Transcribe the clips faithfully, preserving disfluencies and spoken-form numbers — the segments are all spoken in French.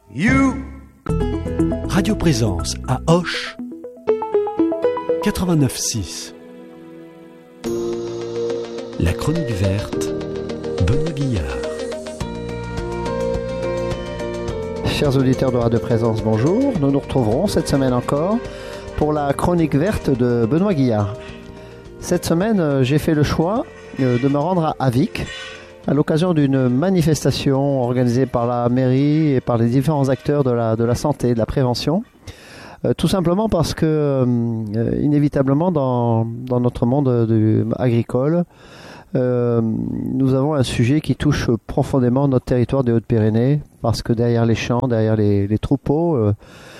You. Radio Présence à Auch, quatre-vingt-neuf six. La chronique verte, Benoît Guillard. Chers auditeurs de Radio Présence, bonjour. Nous nous retrouverons cette semaine encore pour la chronique verte de Benoît Guillard. Cette semaine, j'ai fait le choix de me rendre à Vic à l'occasion d'une manifestation organisée par la mairie et par les différents acteurs de la, de la santé, de la prévention. Euh, tout simplement parce que, euh, inévitablement, dans, dans notre monde euh, agricole, euh, nous avons un sujet qui touche profondément notre territoire des Hautes-Pyrénées, parce que derrière les champs, derrière les, les troupeaux, euh,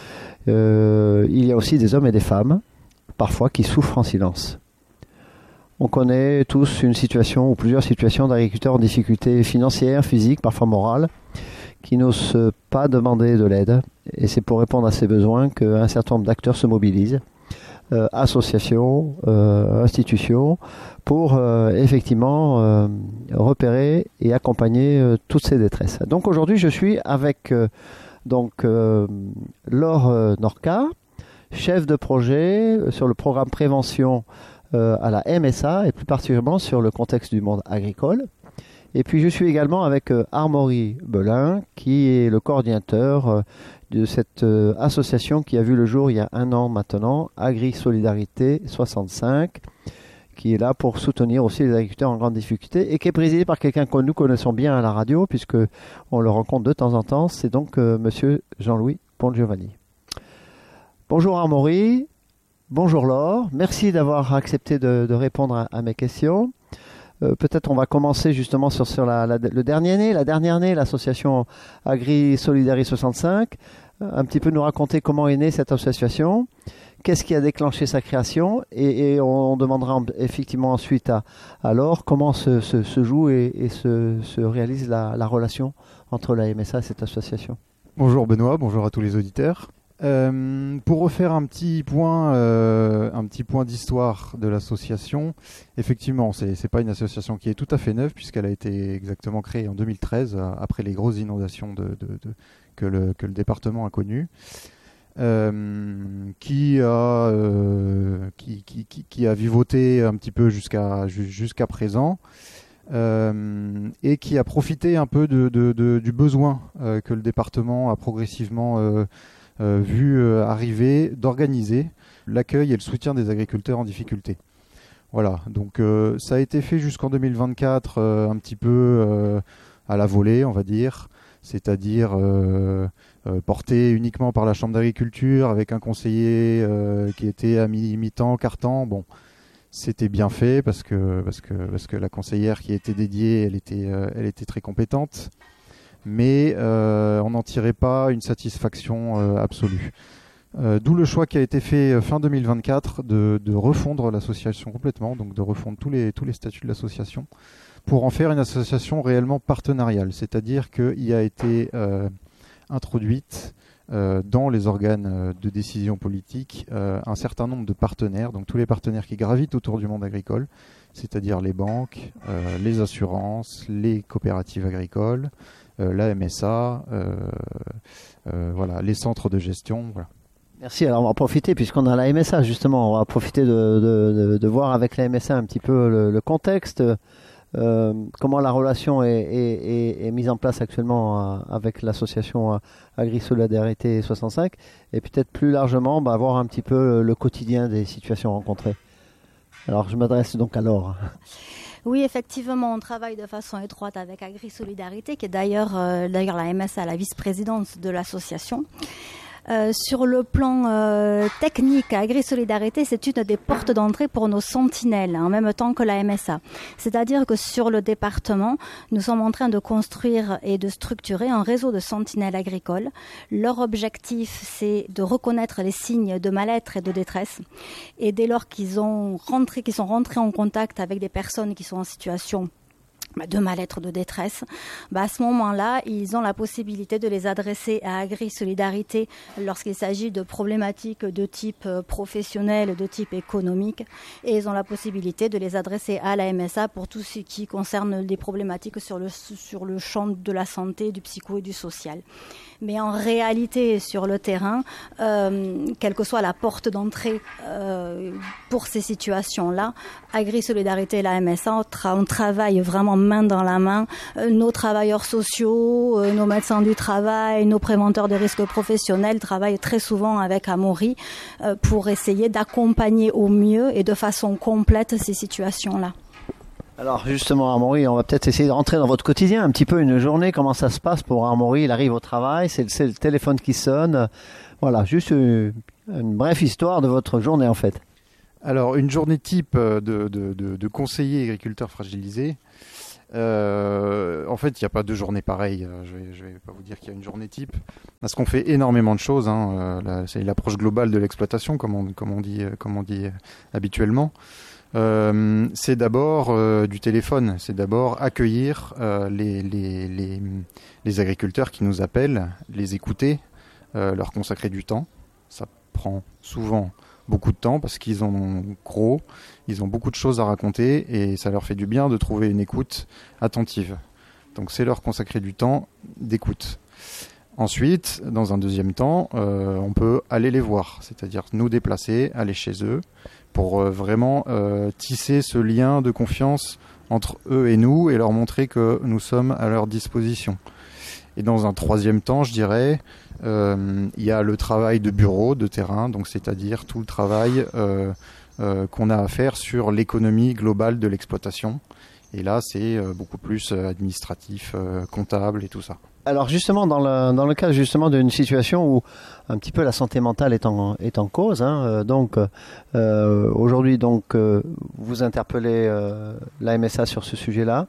euh, il y a aussi des hommes et des femmes, parfois, qui souffrent en silence. On connaît tous une situation ou plusieurs situations d'agriculteurs en difficulté financière, physique, parfois morale, qui n'osent pas demander de l'aide. Et c'est pour répondre à ces besoins qu'un certain nombre d'acteurs se mobilisent, euh, associations, euh, institutions, pour euh, effectivement euh, repérer et accompagner euh, toutes ces détresses. Donc aujourd'hui, je suis avec euh, donc, euh, Laure euh, Norca, chef de projet sur le programme prévention Euh, à la M S A et plus particulièrement sur le contexte du monde agricole. Et puis je suis également avec euh, Amaury Belin qui est le coordinateur euh, de cette euh, association qui a vu le jour il y a un an maintenant, Agri-Solidarité soixante-cinq, qui est là pour soutenir aussi les agriculteurs en grande difficulté et qui est présidée par quelqu'un que nous connaissons bien à la radio puisque on le rencontre de temps en temps, c'est donc euh, monsieur Jean-Louis Pongiovanni. Bonjour Amaury. Bonjour Laure, merci d'avoir accepté de, de répondre à, à mes questions. Euh, peut-être on va commencer justement sur, sur la, la, le dernier né, la dernière née, l'association Agri-Solidarité soixante-cinq. Un petit peu nous raconter comment est née cette association, qu'est-ce qui a déclenché sa création et, et on, on demandera effectivement ensuite à, à Laure comment se, se, se joue et, et se, se réalise la, la relation entre la M S A et cette association. Bonjour Benoît, bonjour à tous les auditeurs. Euh, pour refaire un petit point, euh, un petit point d'histoire de l'association, effectivement, c'est, c'est pas une association qui est tout à fait neuve puisqu'elle a été exactement créée en deux mille treize après les grosses inondations de, de, de, que, le, que le département a connues, euh, qui a euh, qui, qui, qui, qui a vivoté un petit peu jusqu'à jusqu'à présent. Euh, et qui a profité un peu de, de, de, du besoin euh, que le département a progressivement euh, Euh, vu euh, arriver, d'organiser l'accueil et le soutien des agriculteurs en difficulté. Voilà, donc euh, ça a été fait jusqu'en deux mille vingt-quatre, euh, un petit peu euh, à la volée, on va dire, c'est-à-dire euh, euh, porté uniquement par la Chambre d'agriculture, avec un conseiller euh, qui était à mi- mi-temps, quart-temps. Bon, c'était bien fait parce que, parce que, parce que la conseillère qui était dédiée, elle était, euh, elle était très compétente. Mais euh, on n'en tirait pas une satisfaction euh, absolue. Euh, d'où le choix qui a été fait euh, fin deux mille vingt-quatre de, de refondre l'association complètement, donc de refondre tous les, tous les statuts de l'association, pour en faire une association réellement partenariale, c'est-à-dire qu'il a été euh, introduite euh, dans les organes de décision politique euh, un certain nombre de partenaires, donc tous les partenaires qui gravitent autour du monde agricole, c'est-à-dire les banques, euh, les assurances, les coopératives agricoles, Euh, la M S A, euh, euh, voilà, les centres de gestion. Voilà. Merci, alors on va profiter, puisqu'on a la M S A justement, on va profiter de, de, de, de voir avec la M S A un petit peu le, le contexte, euh, comment la relation est, est, est, est mise en place actuellement euh, avec l'association Agri-Solidarité soixante-cinq, et peut-être plus largement bah, voir un petit peu le, le quotidien des situations rencontrées. Alors je m'adresse donc à Laure. Oui, effectivement, on travaille de façon étroite avec Agri-Solidarité, qui est d'ailleurs, euh, d'ailleurs la M S A, la vice-présidente de l'association. Euh, sur le plan euh, technique, Agri-Solidarité, c'est une des portes d'entrée pour nos sentinelles, en même temps que la M S A. C'est-à-dire que sur le département, nous sommes en train de construire et de structurer un réseau de sentinelles agricoles. Leur objectif, c'est de reconnaître les signes de mal-être et de détresse. Et dès lors qu'ils ont rentré, qu'ils sont rentrés en contact avec des personnes qui sont en situation de mal-être, de détresse, bah à ce moment-là, ils ont la possibilité de les adresser à Agri Solidarité lorsqu'il s'agit de problématiques de type professionnel, de type économique, et ils ont la possibilité de les adresser à la M S A pour tout ce qui concerne des problématiques sur le, sur le champ de la santé, du psycho et du social. Mais en réalité, sur le terrain, euh, quelle que soit la porte d'entrée euh, pour ces situations-là, Agri Solidarité et la M S A, on, tra- on travaille vraiment main dans la main. Euh, nos travailleurs sociaux, euh, nos médecins du travail, nos préventeurs de risques professionnels travaillent très souvent avec Amaury euh, pour essayer d'accompagner au mieux et de façon complète ces situations-là. Alors justement, Amaury, on va peut-être essayer de rentrer dans votre quotidien, un petit peu une journée, comment ça se passe pour Amaury. Il arrive au travail, c'est le, c'est le téléphone qui sonne. Voilà, juste une, une brève histoire de votre journée en fait. Alors, une journée type de, de, de, de conseiller agriculteur fragilisé. Euh, en fait, il n'y a pas deux journées pareilles. Je vais, je vais pas vous dire qu'il y a une journée type, parce qu'on fait énormément de choses. Hein. Euh, là, c'est l'approche globale de l'exploitation, comme on, comme on dit, comme on dit habituellement. Euh, c'est d'abord euh, du téléphone, c'est d'abord accueillir euh, les, les, les, les agriculteurs qui nous appellent, les écouter, euh, leur consacrer du temps. Ça prend souvent beaucoup de temps parce qu'ils ont gros, ils ont beaucoup de choses à raconter et ça leur fait du bien de trouver une écoute attentive. Donc c'est leur consacrer du temps d'écoute. Ensuite, dans un deuxième temps, euh, on peut aller les voir, c'est-à-dire nous déplacer, aller chez eux, pour euh, vraiment euh, tisser ce lien de confiance entre eux et nous et leur montrer que nous sommes à leur disposition. Et dans un troisième temps, je dirais, euh, il y a le travail de bureau, de terrain, donc c'est-à-dire tout le travail euh, euh, qu'on a à faire sur l'économie globale de l'exploitation. Et là, c'est euh, beaucoup plus euh, administratif, euh, comptable et tout ça. Alors justement, dans le, dans le cas justement d'une situation où un petit peu la santé mentale est en, est en cause, hein, euh, donc euh, aujourd'hui donc euh, vous interpellez euh, la M S A sur ce sujet-là,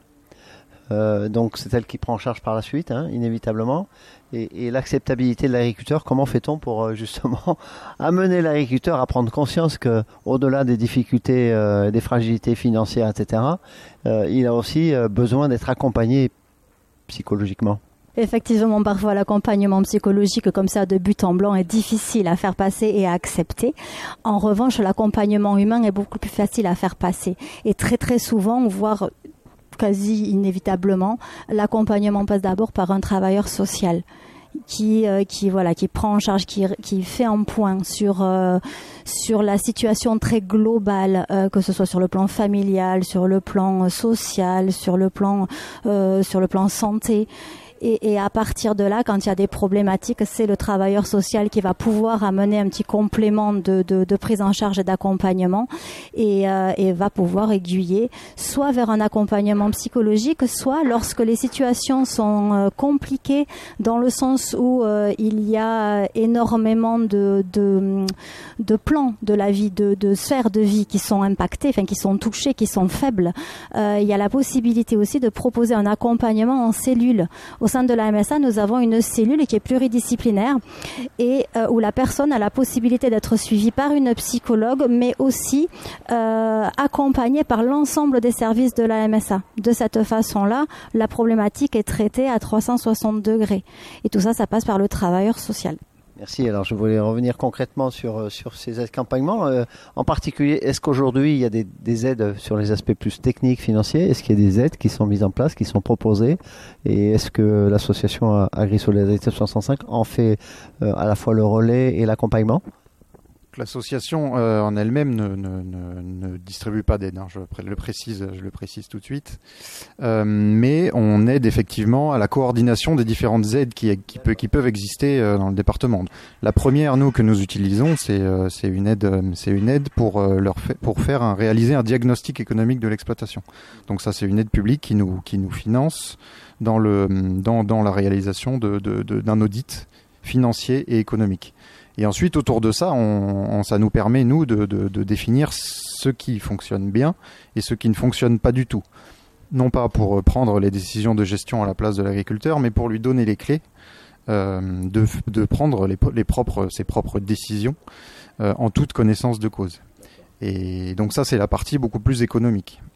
euh, donc c'est elle qui prend en charge par la suite, hein, inévitablement, et, et l'acceptabilité de l'agriculteur, comment fait-on pour euh, justement amener l'agriculteur à prendre conscience que au-delà des difficultés, euh, des fragilités financières, et cetera, euh, il a aussi euh, besoin d'être accompagné psychologiquement. Effectivement, parfois l'accompagnement psychologique comme ça de but en blanc est difficile à faire passer et à accepter. En revanche, l'accompagnement humain est beaucoup plus facile à faire passer. Et très très souvent, voire quasi inévitablement, l'accompagnement passe d'abord par un travailleur social qui euh, qui voilà qui prend en charge, qui qui fait un point sur euh, sur la situation très globale, euh, que ce soit sur le plan familial, sur le plan social, sur le plan euh, sur le plan santé. Et, et à partir de là, quand il y a des problématiques, c'est le travailleur social qui va pouvoir amener un petit complément de, de, de prise en charge et d'accompagnement et, euh, et va pouvoir aiguiller soit vers un accompagnement psychologique, soit lorsque les situations sont euh, compliquées dans le sens où euh, il y a énormément de, de, de plans de la vie, de, de sphères de vie qui sont impactées, enfin qui sont touchées, qui sont faibles. Euh, il y a la possibilité aussi de proposer un accompagnement en cellule. Au sein de la M S A, nous avons une cellule qui est pluridisciplinaire et euh, où la personne a la possibilité d'être suivie par une psychologue, mais aussi euh, accompagnée par l'ensemble des services de la M S A. De cette façon-là, la problématique est traitée à trois cent soixante degrés. Et tout ça, ça passe par le travailleur social. Merci. Alors, je voulais revenir concrètement sur, sur ces accompagnements. Euh, en particulier, est-ce qu'aujourd'hui, il y a des, des aides sur les aspects plus techniques, financiers? Est-ce qu'il y a des aides qui sont mises en place, qui sont proposées? Et est-ce que l'association Agri Solidarité soixante-cinq en fait euh, à la fois le relais et l'accompagnement? L'association euh, en elle-même ne, ne, ne, ne distribue pas d'aide, hein, je le précise, je le précise tout de suite. Euh, mais on aide effectivement à la coordination des différentes aides qui, qui, peut, qui peuvent exister euh, dans le département. La première, nous, que nous utilisons, c'est, euh, c'est une aide, c'est une aide pour euh, leur fa- pour faire un, réaliser un diagnostic économique de l'exploitation. Donc ça, c'est une aide publique qui nous qui nous finance dans le dans dans la réalisation de, de, de d'un audit financier et économique. Et ensuite, autour de ça, on, on, ça nous permet, nous, de, de, de définir ce qui fonctionne bien et ce qui ne fonctionne pas du tout. Non pas pour prendre les décisions de gestion à la place de l'agriculteur, mais pour lui donner les clés euh, de, de prendre les, les propres, ses propres décisions euh, en toute connaissance de cause. Et donc ça, c'est la partie beaucoup plus économique.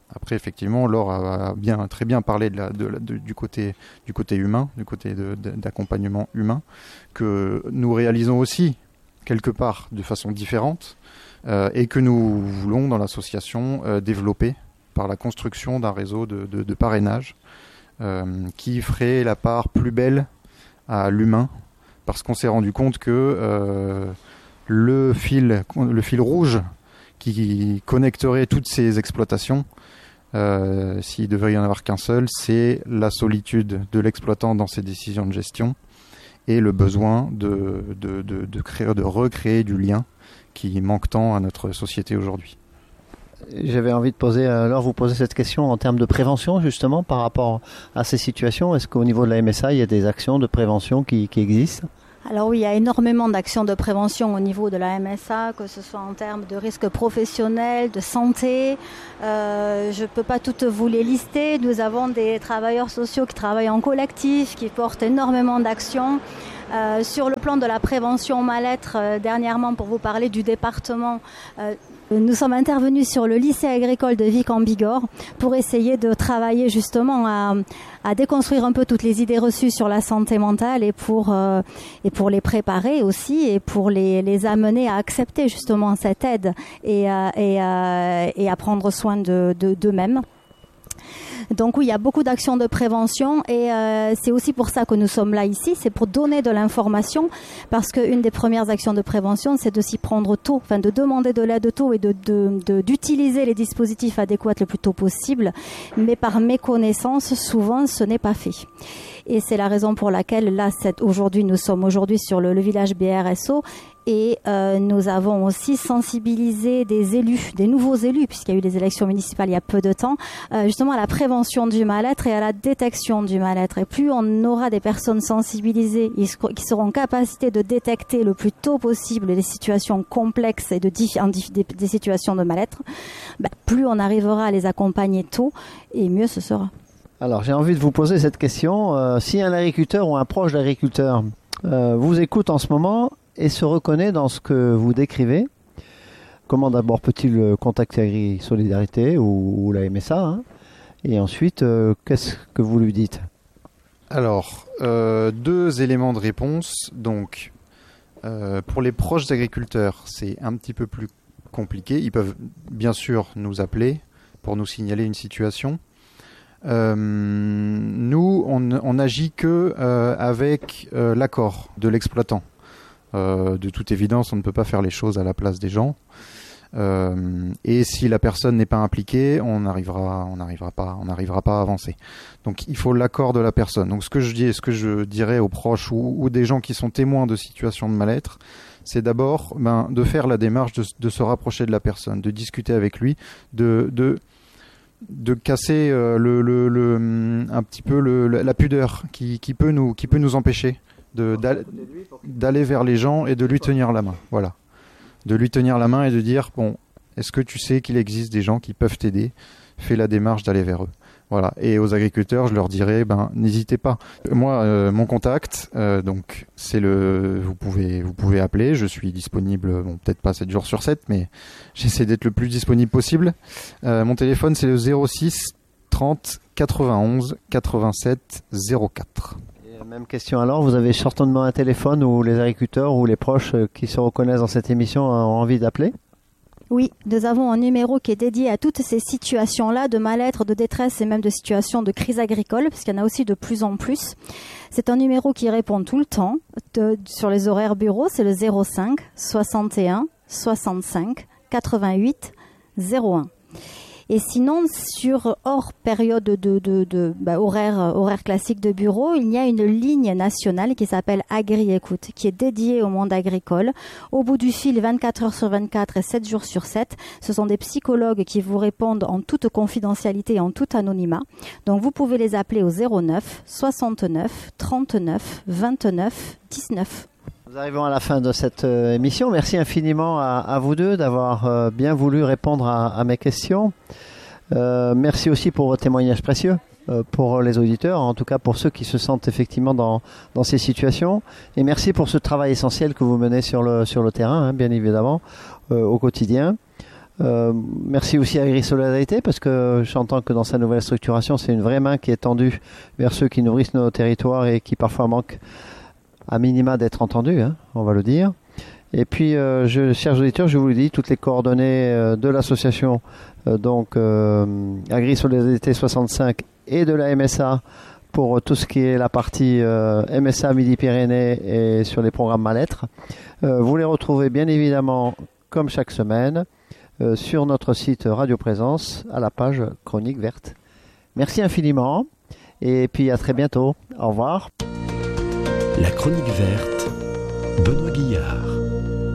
Après, effectivement, Laure a bien, très bien parlé de la, de la, de, du, côté, du côté humain, du côté de, de, d'accompagnement humain, que nous réalisons aussi, quelque part, de façon différente, euh, et que nous voulons, dans l'association, euh, développer par la construction d'un réseau de, de, de parrainage euh, qui ferait la part plus belle à l'humain, parce qu'on s'est rendu compte que euh, le fil, le fil rouge qui connecterait toutes ces exploitations, euh, s'il devait y en avoir qu'un seul, c'est la solitude de l'exploitant dans ses décisions de gestion et le besoin de, de, de, de, créer, de recréer du lien qui manque tant à notre société aujourd'hui. J'avais envie de poser, alors vous poser cette question en termes de prévention justement par rapport à ces situations. Est-ce qu'au niveau de la M S A, il y a des actions de prévention qui, qui existent ? Alors oui, il y a énormément d'actions de prévention au niveau de la M S A, que ce soit en termes de risques professionnels, de santé. Euh, je ne peux pas toutes vous les lister. Nous avons des travailleurs sociaux qui travaillent en collectif, qui portent énormément d'actions. Euh, sur le plan de la prévention mal-être, euh, dernièrement, pour vous parler du département, euh, nous sommes intervenus sur le lycée agricole de Vic en Bigorre pour essayer de travailler justement à, à déconstruire un peu toutes les idées reçues sur la santé mentale et pour, euh, et pour les préparer aussi et pour les, les amener à accepter justement cette aide et, euh, et, euh, et à prendre soin de, de, d'eux-mêmes. Donc oui, il y a beaucoup d'actions de prévention et euh, c'est aussi pour ça que nous sommes là ici, c'est pour donner de l'information parce qu'une des premières actions de prévention, c'est de s'y prendre tôt, enfin de demander de l'aide tôt et de, de, de, d'utiliser les dispositifs adéquats le plus tôt possible, mais par méconnaissance, souvent ce n'est pas fait. Et c'est la raison pour laquelle là, cette, aujourd'hui, nous sommes aujourd'hui sur le, le village B R S O et euh, nous avons aussi sensibilisé des élus, des nouveaux élus, puisqu'il y a eu des élections municipales il y a peu de temps, euh, justement à la prévention du mal-être et à la détection du mal-être. Et plus on aura des personnes sensibilisées qui seront en capacité de détecter le plus tôt possible les situations complexes et de des, des situations de mal-être, bah, plus on arrivera à les accompagner tôt et mieux ce sera. Alors j'ai envie de vous poser cette question. Euh, si un agriculteur ou un proche d'agriculteur euh, vous écoute en ce moment et se reconnaît dans ce que vous décrivez, comment d'abord peut-il contacter Agri Solidarité ou, ou la M S A hein, et ensuite, euh, qu'est-ce que vous lui dites ? Alors, euh, deux éléments de réponse. Donc, euh, pour les proches agriculteurs, c'est un petit peu plus compliqué. Ils peuvent bien sûr nous appeler pour nous signaler une situation. Euh, nous, on, on agit que euh, avec euh, l'accord de l'exploitant. Euh, de toute évidence, on ne peut pas faire les choses à la place des gens. Euh, et si la personne n'est pas impliquée, on n'arrivera, on n'arrivera pas, on n'arrivera pas à avancer. Donc, il faut l'accord de la personne. Donc, ce que je dis, ce que je dirais aux proches ou, ou des gens qui sont témoins de situations de mal-être, c'est d'abord ben, de faire la démarche de, de se rapprocher de la personne, de discuter avec lui, de, de de casser euh, le, le, le, un petit peu le, la pudeur qui, qui, peut nous, qui peut nous empêcher de, d'aller vers les gens et de lui tenir la main. Voilà. De lui tenir la main et de dire, bon, est-ce que tu sais qu'il existe des gens qui peuvent t'aider ? Fais la démarche d'aller vers eux. Voilà. Et aux agriculteurs, je leur dirais, ben, n'hésitez pas. Moi, euh, mon contact, euh, donc, c'est le, vous pouvez, vous pouvez appeler. Je suis disponible, bon, peut-être pas sept jours sur sept, mais j'essaie d'être le plus disponible possible. Euh, mon téléphone, c'est le zéro six trente quatre-vingt-onze quatre-vingt-sept zéro quatre. Et même question alors, vous avez certainement un téléphone où les agriculteurs ou les proches qui se reconnaissent dans cette émission ont envie d'appeler ? Oui, nous avons un numéro qui est dédié à toutes ces situations-là de mal-être, de détresse et même de situations de crise agricole, parce qu'il y en a aussi de plus en plus. C'est un numéro qui répond tout le temps de, sur les horaires bureaux, c'est le zéro cinq soixante et un soixante-cinq quatre-vingt-huit zéro un. Et sinon, sur hors période de, de, de, de bah, horaire, horaire classique de bureau, il y a une ligne nationale qui s'appelle Agri Écoute, qui est dédiée au monde agricole. Au bout du fil, vingt-quatre heures sur vingt-quatre et sept jours sur sept, ce sont des psychologues qui vous répondent en toute confidentialité et en tout anonymat. Donc vous pouvez les appeler au zéro neuf soixante-neuf trente-neuf vingt-neuf dix-neuf. Nous arrivons à la fin de cette euh, émission. Merci infiniment à, à vous deux d'avoir euh, bien voulu répondre à, à mes questions. Euh, merci aussi pour vos témoignages précieux euh, pour les auditeurs, en tout cas pour ceux qui se sentent effectivement dans, dans ces situations. Et merci pour ce travail essentiel que vous menez sur le, sur le terrain, hein, bien évidemment, euh, au quotidien. Euh, merci aussi à Agri-Solidarité parce que j'entends que dans sa nouvelle structuration, c'est une vraie main qui est tendue vers ceux qui nourrissent nos territoires et qui parfois manquent à minima d'être entendus, hein, on va le dire. Et puis, euh, je, chers auditeurs, je vous le dis, toutes les coordonnées euh, de l'association, euh, donc euh, Agri-Solidarité soixante-cinq et de la M S A pour tout ce qui est la partie euh, M S A Midi-Pyrénées et sur les programmes mal-être. Euh, vous les retrouvez bien évidemment, comme chaque semaine, euh, sur notre site Radio Présence, à la page Chronique Verte. Merci infiniment et puis à très bientôt. Au revoir. La Chronique Verte, Benoît Guillard.